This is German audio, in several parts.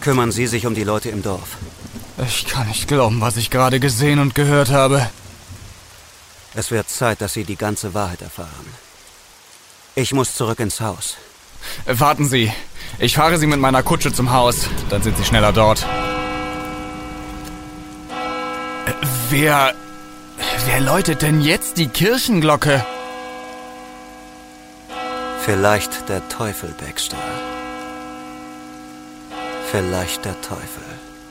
Kümmern Sie sich um die Leute im Dorf. Ich kann nicht glauben, was ich gerade gesehen und gehört habe. Es wird Zeit, dass Sie die ganze Wahrheit erfahren. Ich muss zurück ins Haus. Warten Sie. Ich fahre Sie mit meiner Kutsche zum Haus. Dann sind Sie schneller dort. Wer läutet denn jetzt die Kirchenglocke? Vielleicht der Teufel, Baxter. Vielleicht der Teufel.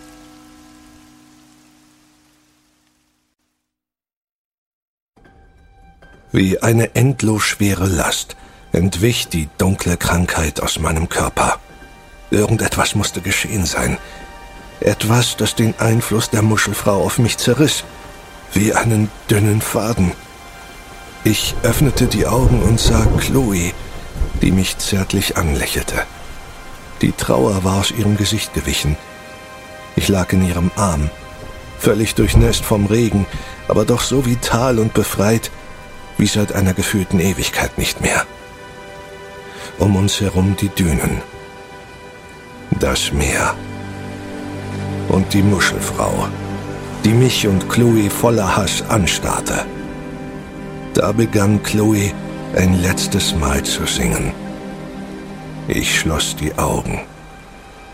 Wie eine endlos schwere Last entwich die dunkle Krankheit aus meinem Körper. Irgendetwas musste geschehen sein. Etwas, das den Einfluss der Muschelfrau auf mich zerriss, wie einen dünnen Faden. Ich öffnete die Augen und sah Chloe, die mich zärtlich anlächelte. Die Trauer war aus ihrem Gesicht gewichen. Ich lag in ihrem Arm, völlig durchnässt vom Regen, aber doch so vital und befreit, wie seit einer gefühlten Ewigkeit nicht mehr. Um uns herum die Dünen, das Meer und die Muschelfrau, die mich und Chloe voller Hass anstarrte. Da begann Chloe ein letztes Mal zu singen. Ich schloss die Augen.